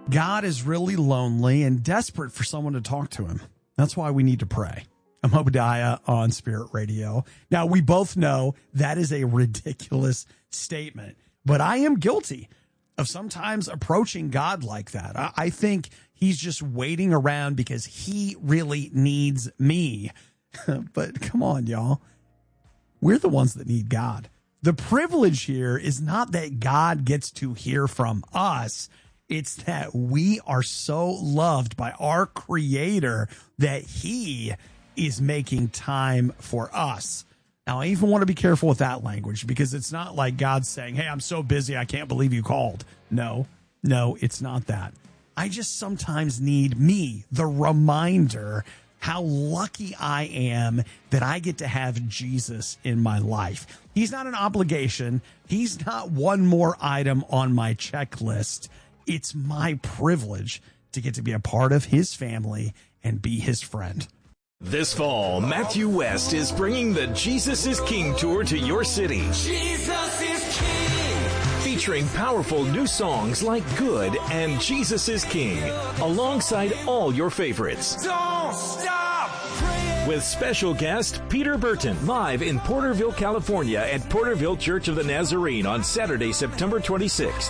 God is really lonely and desperate for someone to talk to him. That's why we need to pray. I'm Obadiah on Spirit Radio. Now, we both know that is a ridiculous statement, but I am guilty of sometimes approaching God like that. I think he's just waiting around because he really needs me. But come on, y'all. We're the ones that need God. The privilege here is not that God gets to hear from us. It's that we are so loved by our Creator that he is making time for us. Now, I even want to be careful with that language because it's not like God's saying, hey, I'm so busy, I can't believe you called. No, it's not that. I just sometimes need me, the reminder how lucky I am that I get to have Jesus in my life. He's not an obligation. He's not one more item on my checklist. It's my privilege to get to be a part of his family and be his friend. This fall, Matthew West is bringing the Jesus is King tour to your city. Jesus is King! Featuring powerful new songs like Good and Jesus is King, alongside all your favorites. Don't stop praying! With special guest Peter Burton, live in Porterville, California at Porterville Church of the Nazarene on Saturday, September 26th.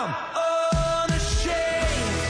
I'm unashamed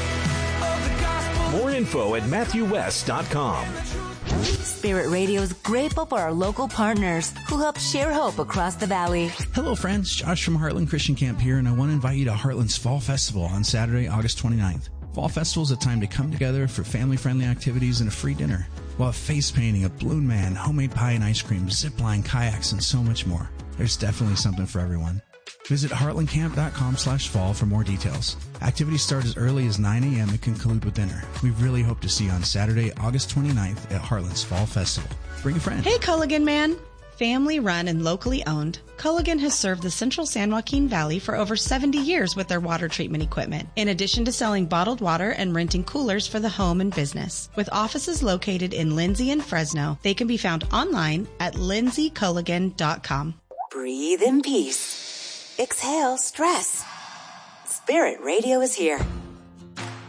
of the gospel. More info at MatthewWest.com. Spirit Radio is grateful for our local partners who help share hope across the valley. Hello, friends. Josh from Heartland Christian Camp here, and I want to invite you to Heartland's Fall Festival on Saturday, August 29th. Fall Festival is a time to come together for family-friendly activities and a free dinner. We'll have face painting, a balloon man, homemade pie and ice cream, zip line, kayaks, and so much more. There's definitely something for everyone. Visit heartlandcamp.com/fall for more details. Activities start as early as 9 a.m. and conclude with dinner. We really hope to see you on Saturday, August 29th at Heartland's Fall Festival. Bring a friend. Hey, Culligan Man. Family run and locally owned, Culligan has served the central San Joaquin Valley for over 70 years with their water treatment equipment, in addition to selling bottled water and renting coolers for the home and business. With offices located in Lindsay and Fresno, they can be found online at lindsayculligan.com. Breathe in peace. Exhale stress. Spirit Radio is here.